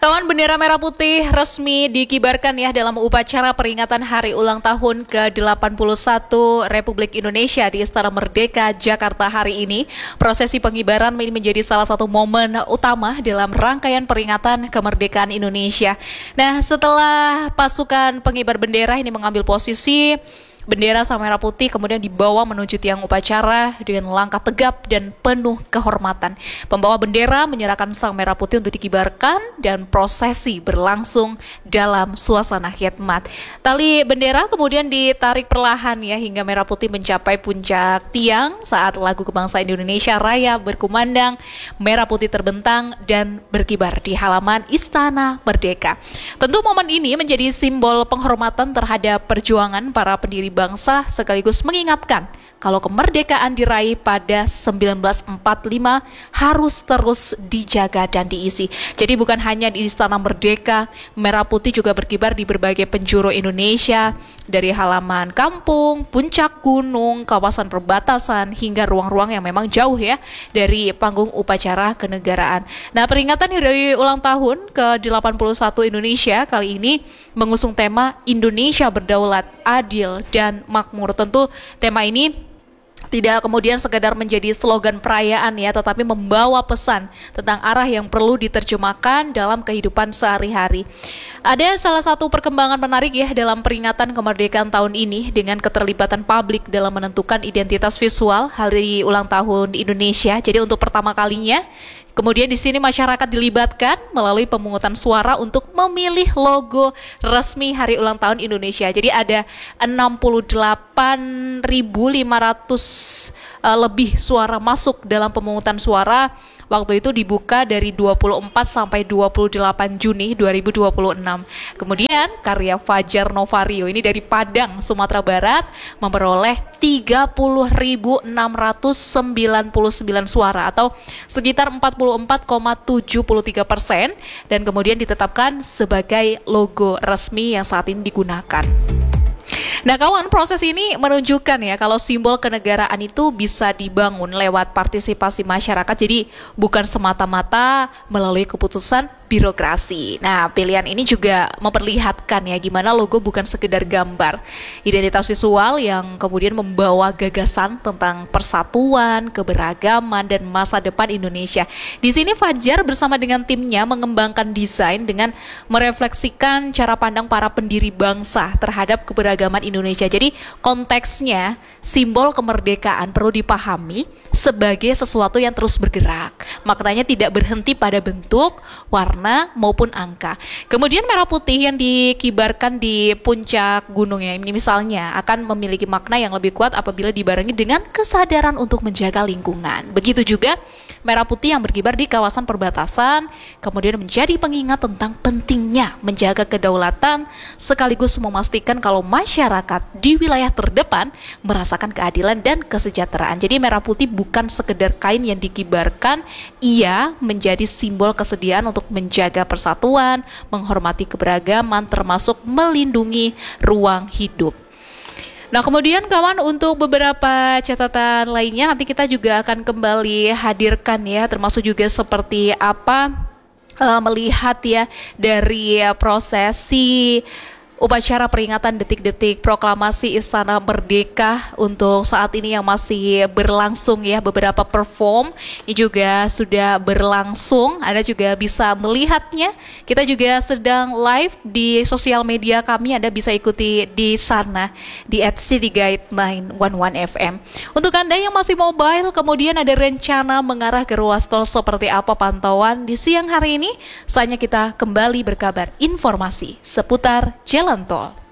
Kawan, bendera merah putih resmi dikibarkan ya dalam upacara peringatan hari ulang tahun ke-81 Republik Indonesia di Istana Merdeka, Jakarta hari ini. Prosesi pengibaran ini menjadi salah satu momen utama dalam rangkaian peringatan kemerdekaan Indonesia. Nah, setelah pasukan pengibar bendera ini mengambil posisi, bendera sang merah putih kemudian dibawa menuju tiang upacara dengan langkah tegap dan penuh kehormatan. Pembawa bendera menyerahkan sang merah putih untuk dikibarkan dan prosesi berlangsung dalam suasana khidmat. Tali bendera kemudian ditarik perlahan ya hingga merah putih mencapai puncak tiang saat lagu kebangsaan Indonesia Raya berkumandang, merah putih terbentang dan berkibar di halaman Istana Merdeka. Tentu momen ini menjadi simbol penghormatan terhadap perjuangan para pendiri bangsa sekaligus mengingatkan kalau kemerdekaan diraih pada 1945 harus terus dijaga dan diisi. Jadi bukan hanya di Istana Merdeka, merah putih juga berkibar di berbagai penjuru Indonesia, dari halaman kampung, puncak gunung, kawasan perbatasan, hingga ruang-ruang yang memang jauh ya dari panggung upacara kenegaraan. Nah, peringatan hari ulang tahun ke-81 Indonesia kali ini mengusung tema Indonesia Berdaulat, Adil, dan Makmur. Tentu tema ini tidak kemudian sekedar menjadi slogan perayaan ya, tetapi membawa pesan tentang arah yang perlu diterjemahkan dalam kehidupan sehari-hari. Ada salah satu perkembangan menarik ya dalam peringatan kemerdekaan tahun ini dengan keterlibatan publik dalam menentukan identitas visual hari ulang tahun Indonesia. Jadi untuk pertama kalinya kemudian di sini masyarakat dilibatkan melalui pemungutan suara untuk memilih logo resmi hari ulang tahun Indonesia. Jadi ada 68.500 lebih suara masuk dalam pemungutan suara. Waktu itu dibuka dari 24 sampai 28 Juni 2026. Kemudian karya Fajar Novario ini dari Padang, Sumatera Barat memperoleh 30.699 suara atau sekitar 44,73% dan kemudian ditetapkan sebagai logo resmi yang saat ini digunakan. Nah kawan, proses ini menunjukkan ya kalau simbol kenegaraan itu bisa dibangun lewat partisipasi masyarakat, jadi bukan semata-mata melalui keputusan birokrasi. Nah, pilihan ini juga memperlihatkan ya gimana logo bukan sekedar gambar. Identitas visual yang kemudian membawa gagasan tentang persatuan, keberagaman, dan masa depan Indonesia. Di sini Fajar bersama dengan timnya mengembangkan desain dengan merefleksikan cara pandang para pendiri bangsa terhadap keberagaman Indonesia. Jadi konteksnya simbol kemerdekaan perlu dipahami sebagai sesuatu yang terus bergerak. Maknanya tidak berhenti pada bentuk, warna, maupun angka. Kemudian merah putih yang dikibarkan di puncak gunung ya, ini misalnya akan memiliki makna yang lebih kuat apabila dibarengi dengan kesadaran untuk menjaga lingkungan. Begitu juga merah putih yang berkibar di kawasan perbatasan, kemudian menjadi pengingat tentang pentingnya menjaga kedaulatan, sekaligus memastikan kalau masyarakat di wilayah terdepan merasakan keadilan dan kesejahteraan. Jadi merah putih bukan sekedar kain yang dikibarkan, ia menjadi simbol kesediaan untuk menjaga persatuan, menghormati keberagaman, termasuk melindungi ruang hidup. Nah kemudian kawan, untuk beberapa catatan lainnya nanti kita juga akan kembali hadirkan ya, termasuk juga seperti apa melihat ya dari prosesi upacara peringatan detik-detik proklamasi Istana Merdeka untuk saat ini yang masih berlangsung ya, beberapa perform ini juga sudah berlangsung, Anda juga bisa melihatnya. Kita juga sedang live di sosial media kami, Anda bisa ikuti di sana di @cityguide911fm. Untuk Anda yang masih mobile kemudian ada rencana mengarah ke ruas tol, seperti apa pantauan di siang hari ini? Saatnya kita kembali berkabar informasi seputar jalan tol.